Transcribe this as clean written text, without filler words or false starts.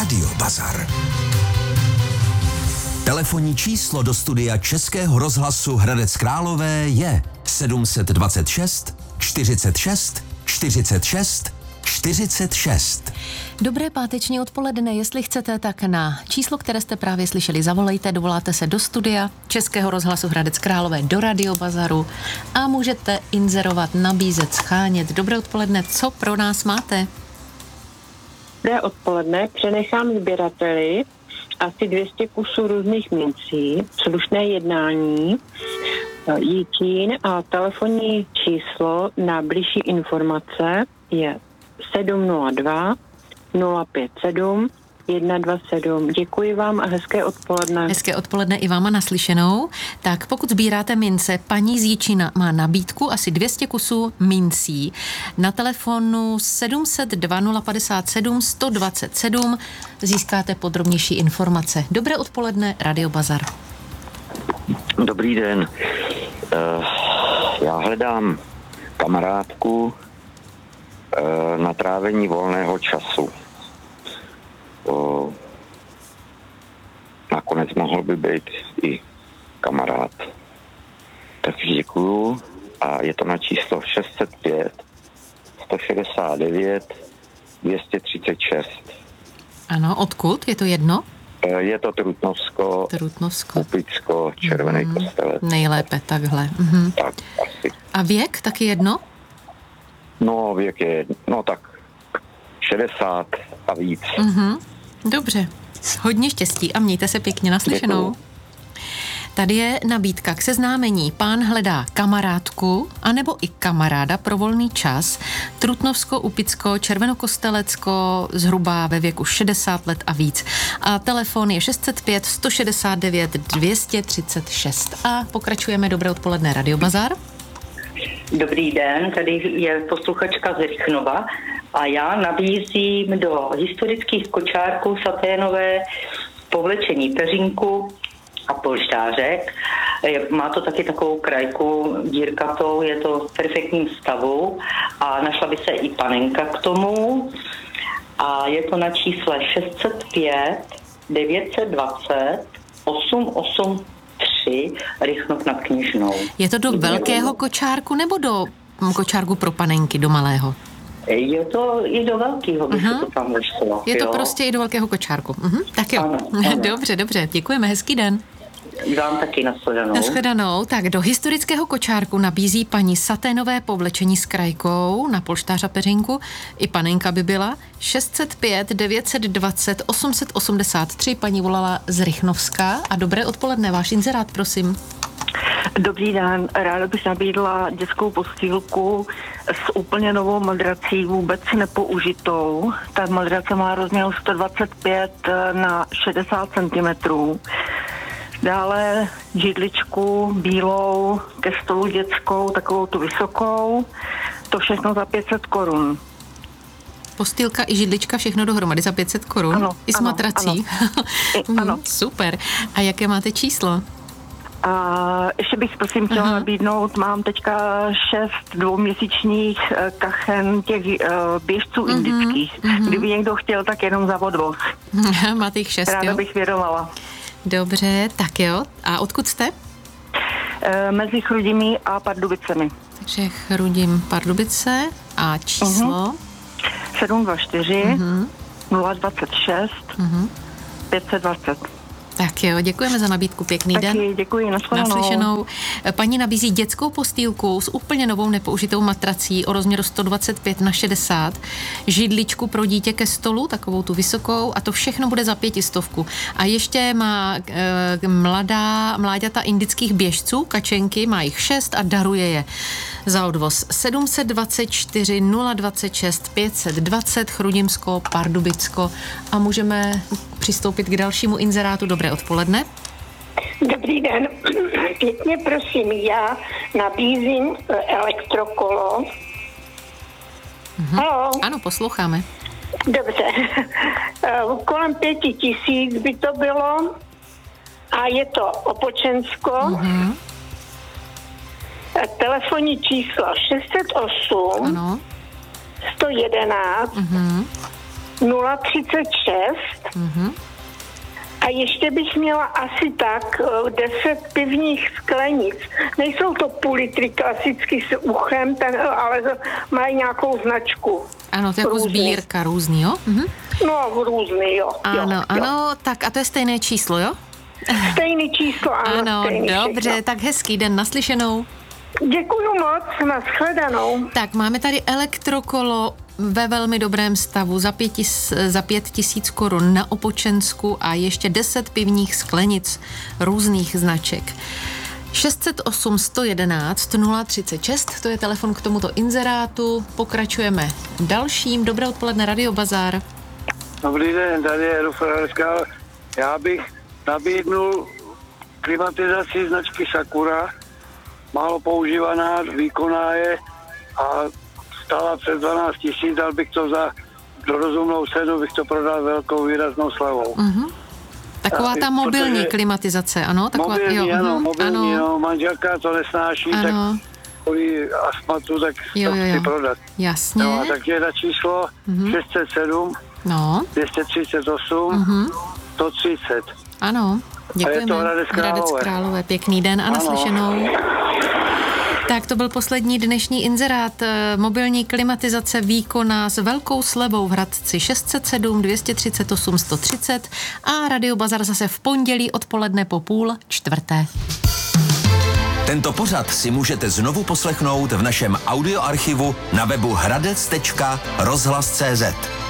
Radio Bazar. Telefonní číslo do studia Českého rozhlasu Hradec Králové je 726 46 46 46. Dobré páteční odpoledne, jestli chcete, tak na číslo, které jste právě slyšeli, zavolejte, dovoláte se do studia Českého rozhlasu Hradec Králové do Radio Bazaru a můžete inzerovat, nabízet, schánět. Dobré odpoledne, co pro nás máte? Dobré odpoledne, přenechám sběrateli asi 200 kusů různých mincí, slušné jednání, Jičín a telefonní číslo na bližší informace je 702 057 127. Děkuji vám a hezké odpoledne. Hezké odpoledne i váma naslyšenou. Tak pokud sbíráte mince, paní z Jičína má nabídku asi 200 kusů mincí. Na telefonu 702 057 127 získáte podrobnější informace. Dobré odpoledne, Radio Bazar. Dobrý den. Já hledám kamarádku na trávení volného času. Nakonec mohl by být i kamarád. Takže děkuju a je to na číslo 605 169 236. Ano, odkud? Je to jedno? Je to Trutnovsko, Kupicko, Červený Kostelec. Nejlépe takhle. Tak, asi. A věk taky jedno? No, věk je, tak 60 a víc. Dobře. Hodně štěstí a mějte se pěkně, naslyšenou. Děkuju. Tady je nabídka k seznámení. Pán hledá kamarádku anebo i kamaráda pro volný čas. Trutnovsko, Upicko, Červenokostelecko, zhruba ve věku 60 let a víc. A telefon je 605 169 236. A pokračujeme. Dobré odpoledne, Radio Bazar. Dobrý den, tady je posluchačka z Rychnova a já nabízím do historických kočárků saténové povlečení peřinku a polštářek. Má to taky takovou krajku dírkatou, je to v perfektním stavu a našla by se i panenka k tomu a je to na čísle 605 920 883 Rychnov nad Kněžnou. Je to do velkého kočárku nebo do kočárku pro panenky, do malého? Je to i do velkého, by se to tam vešlo. Je to prostě i do velkého kočárku. Tak jo. Ano. Dobře. Děkujeme, hezký den. Vám taky nashledanou. Nashledanou. Tak do historického kočárku nabízí paní saténové povlečení s krajkou na polštář a peřinku. I panenka by byla. 605 920 883. Paní volala z Rychnovska. A dobré odpoledne, váš inzerát, prosím. Dobrý den, ráda bych nabídla dětskou postýlku s úplně novou madrací, vůbec nepoužitou. Ta madrace má rozměr 125 na 60 cm. Dále židličku bílou ke stolu dětskou, takovou tu vysokou. To všechno za 500 korun. Postýlka i židlička, všechno dohromady za 500 korun? Ano, I s matrací? Ano. Super. A jaké máte číslo? A ještě bych prosím chtěla nabídnout, mám teďka 6 dvouměsíčních kachen těch běžců indických. Kdyby někdo chtěl, tak jenom za odvoz. Máte jich 6, Ráda jo? bych vědovala. Dobře, tak jo. A odkud jste? Mezi Chrudimi a Pardubicemi. Takže Chrudim, Pardubice a číslo? 724 026 520. Tak jo, děkujeme za nabídku, pěkný den. Taky děkuji, Naslyšenou. Paní nabízí dětskou postýlku s úplně novou nepoužitou matrací o rozměru 125 na 60, židličku pro dítě ke stolu, takovou tu vysokou, a to všechno bude za 500. A ještě má mláďata indických běžců, kačenky, má jich 6 a daruje je za odvoz. 724 026 520 Chrudimsko, Pardubicko a můžeme přistoupit k dalšímu inzerátu. Dobré odpoledne. Dobrý den. Pěkně prosím, já nabízím elektrokolo. Haló? Ano, posloucháme. Dobře. Kolem 5 000 by to bylo a je to Opočensko. Telefonní číslo 608 Ano. 111 036 a ještě bych měla asi tak 10 pivních sklenic. Nejsou to půl litry klasicky s uchem, ale mají nějakou značku. Ano, to je jako sbírka různý, jo? No, různý, jo. Ano, tak a to je stejné číslo, jo? Stejný číslo, ano. Ano, stejný dobře, všechno. tak hezký den, naslyšenou. Děkuju moc, nashledanou. Tak, máme tady elektrokolo ve velmi dobrém stavu za 5 000 korun na Opočensku a ještě 10 pivních sklenic různých značek. 608 111 036, to je telefon k tomuto inzerátu. Pokračujeme dalším. Dobré odpoledne, Radio Bazar. Dobrý den, tady je Rufus Hradecká. Já bych nabídnul klimatizaci značky Sakura, málo používaná, výkonná je a stála přes 12 000, dal bych to za rozumnou cenu, bych to prodal velkou výraznou slevou. Taková ta mobilní klimatizace, ano? Taková, mobilní, jo, ano, mobilní, ano. no, manželka to nesnáší, Ano. tak kvůli astmatu, tak Jo, to jo, chci jo. prodat. Jasně. No, tak je na číslo 607 No, 238 130. ano. Děkujeme. A je to Hradec Králové. Pěkný den a naslyšenou. Tak to byl poslední dnešní inzerát. Mobilní klimatizace výkonná s velkou slevou v Hradci 607 238 130 a Radio Bazar zase v pondělí odpoledne po 3:30. Tento pořad si můžete znovu poslechnout v našem audioarchivu na webu hradec.rozhlas.cz.